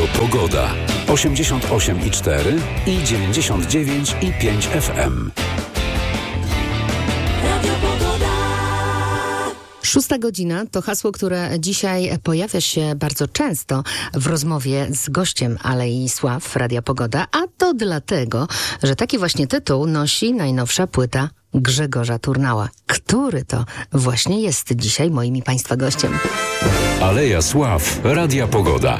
Pogoda. 88,4 i 99,5 FM. 6:00 to hasło, które dzisiaj pojawia się bardzo często w rozmowie z gościem Alei Sław Radia Pogoda, a to dlatego, że taki właśnie tytuł nosi najnowsza płyta Grzegorza Turnała, który to właśnie jest dzisiaj moim i Państwa gościem. Aleja Sław Radia Pogoda.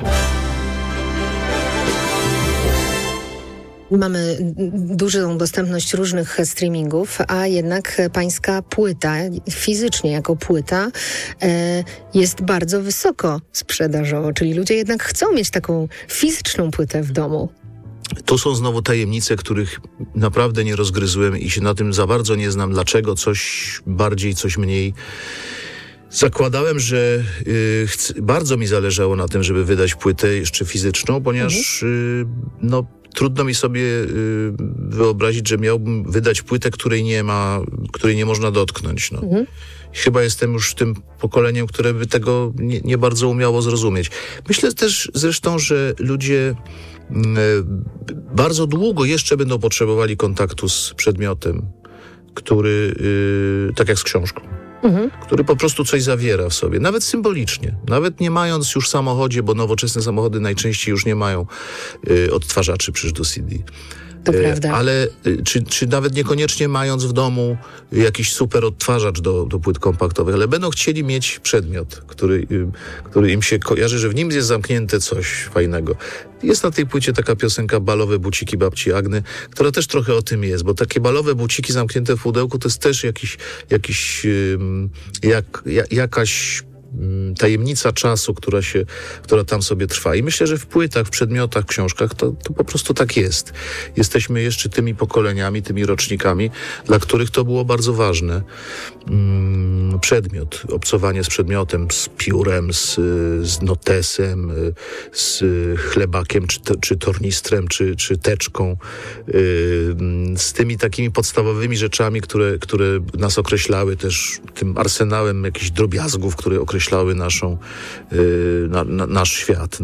Mamy dużą dostępność różnych streamingów, a jednak pańska płyta, fizycznie jako płyta, jest bardzo wysoko sprzedażowo, czyli ludzie jednak chcą mieć taką fizyczną płytę w domu. To są znowu tajemnice, których naprawdę nie rozgryzłem i się na tym za bardzo nie znam. Dlaczego coś bardziej, coś mniej. Zakładałem, że bardzo mi zależało na tym, żeby wydać płytę jeszcze fizyczną, ponieważ trudno mi sobie wyobrazić, że miałbym wydać płytę, której nie można dotknąć. Chyba jestem już tym pokoleniem, które by tego nie bardzo umiało zrozumieć. Myślę też zresztą, że ludzie bardzo długo jeszcze będą potrzebowali kontaktu z przedmiotem, który, tak jak z książką, który po prostu coś zawiera w sobie, nawet symbolicznie, nawet nie mając już w samochodzie, bo nowoczesne samochody najczęściej już nie mają odtwarzaczy przecież do CD. To prawda. Ale czy nawet niekoniecznie mając w domu jakiś super odtwarzacz do płyt kompaktowych, ale będą chcieli mieć przedmiot, który im się kojarzy, że w nim jest zamknięte coś fajnego. Jest na tej płycie taka piosenka Balowe buciki babci Agny, która też trochę o tym jest, bo takie balowe buciki zamknięte w pudełku to jest też jakaś tajemnica czasu, która tam sobie trwa. I myślę, że w płytach, w przedmiotach, w książkach to po prostu tak jest. Jesteśmy jeszcze tymi pokoleniami, tymi rocznikami, dla których to było bardzo ważne. Przedmiot, obcowanie z przedmiotem, z piórem, z notesem, z chlebakiem, czy tornistrem, czy teczką, z tymi takimi podstawowymi rzeczami, które nas określały też tym arsenałem jakichś drobiazgów, które określały nasz świat,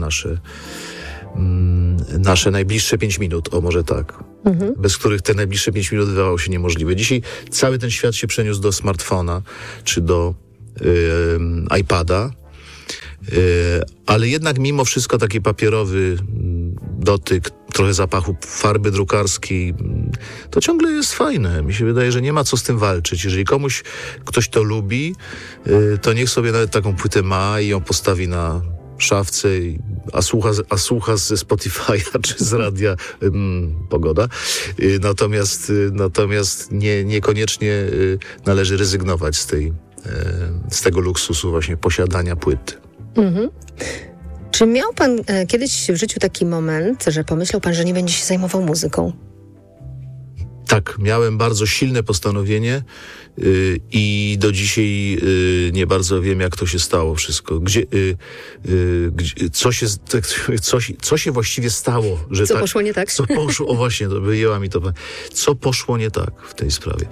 nasze najbliższe 5 minut, o może tak, bez których te najbliższe 5 minut wydawało się niemożliwe. Dzisiaj cały ten świat się przeniósł do smartfona, czy do iPada, ale jednak mimo wszystko taki papierowy dotyk, trochę zapachu farby drukarskiej, to ciągle jest fajne. Mi się wydaje, że nie ma co z tym walczyć. Jeżeli ktoś to lubi, to niech sobie nawet taką płytę ma i ją postawi na szafce, a słucha ze Spotify'a czy z radia Pogoda. Natomiast niekoniecznie należy rezygnować z tego luksusu właśnie posiadania płyty. Czy miał pan kiedyś w życiu taki moment, że pomyślał pan, że nie będzie się zajmował muzyką? Tak, miałem bardzo silne postanowienie i do dzisiaj nie bardzo wiem, jak to się stało wszystko. Co się właściwie stało? Że co poszło nie tak? Co poszło, o właśnie, to wyjęła mi to. Co poszło nie tak w tej sprawie?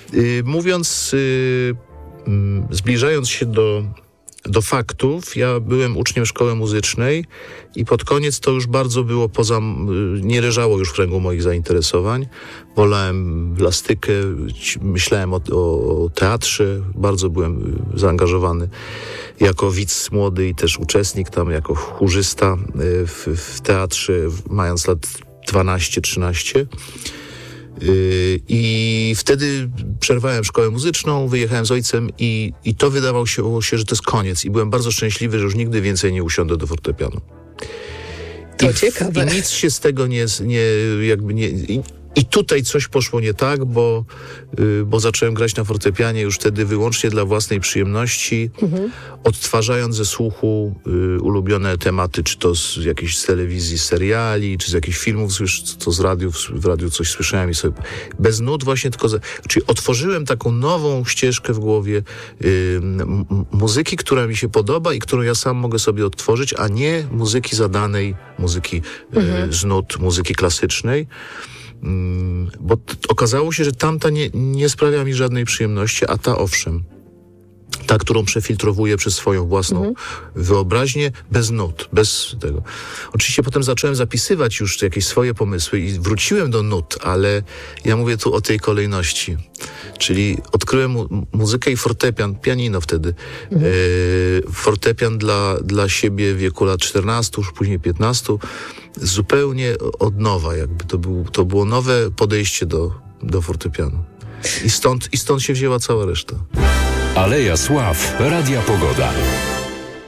Zbliżając się do faktów, ja byłem uczniem szkoły muzycznej i pod koniec to już bardzo było nie leżało już w kręgu moich zainteresowań. Wolałem plastykę, myślałem o teatrze, bardzo byłem zaangażowany jako widz młody i też uczestnik tam, jako chórzysta w teatrze, mając lat 12-13. I wtedy przerwałem szkołę muzyczną, wyjechałem z ojcem i to wydawało się, że to jest koniec. I byłem bardzo szczęśliwy, że już nigdy więcej nie usiądę do fortepianu. To ciekawe. I nic się z tego nie I tutaj coś poszło nie tak, bo zacząłem grać na fortepianie już wtedy wyłącznie dla własnej przyjemności, odtwarzając ze słuchu ulubione tematy, czy to z jakiejś telewizji, seriali, czy z jakichś filmów, to w radiu coś słyszałem i sobie bez nut właśnie czyli otworzyłem taką nową ścieżkę w głowie muzyki, która mi się podoba i którą ja sam mogę sobie odtworzyć, a nie muzyki zadanej, muzyki z nut, muzyki klasycznej. Bo okazało się, że tamta nie sprawia mi żadnej przyjemności, a ta owszem. ta, którą przefiltrowuję przez swoją własną wyobraźnię, bez nut, bez tego. Oczywiście potem zacząłem zapisywać już jakieś swoje pomysły i wróciłem do nut, ale ja mówię tu o tej kolejności. Czyli odkryłem muzykę i fortepian, pianino wtedy. Fortepian dla siebie w wieku lat 14, już później 15, zupełnie od nowa jakby. To było nowe podejście do fortepianu. I stąd się wzięła cała reszta. Aleja Sław, Radia Pogoda.